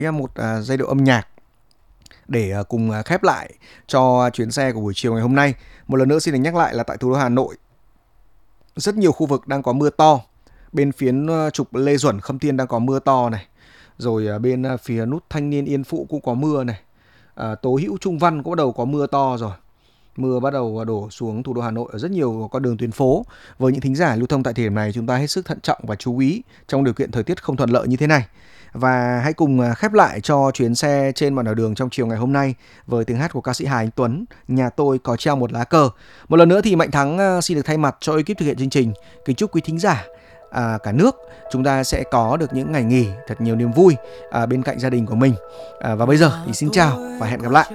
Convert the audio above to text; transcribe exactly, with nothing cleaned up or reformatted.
một à, giai điệu âm nhạc để à, cùng à, khép lại cho chuyến xe của buổi chiều ngày hôm nay. Một lần nữa xin được nhắc lại là tại thủ đô Hà Nội, rất nhiều khu vực đang có mưa to. Bên phía à, trục Lê Duẩn Khâm Thiên đang có mưa to này. Rồi à, bên à, phía nút Thanh Niên Yên Phụ cũng có mưa này. À, Tố Hữu Trung Văn cũng bắt đầu có mưa to rồi. Mưa bắt đầu đổ xuống thủ đô Hà Nội ở rất nhiều con đường tuyến phố. Với những thính giả lưu thông tại thời điểm này, chúng ta hết sức thận trọng và chú ý trong điều kiện thời tiết không thuận lợi như thế này. Và hãy cùng khép lại cho chuyến xe trên bản đảo đường trong chiều ngày hôm nay với tiếng hát của ca sĩ Hà Anh Tuấn, Nhà Tôi Có Treo Một Lá Cờ. Một lần nữa thì Mạnh Thắng xin được thay mặt cho ekip thực hiện chương trình kính chúc quý thính giả à, cả nước chúng ta sẽ có được những ngày nghỉ thật nhiều niềm vui à, bên cạnh gia đình của mình. À, và bây giờ thì xin chào và hẹn gặp lại.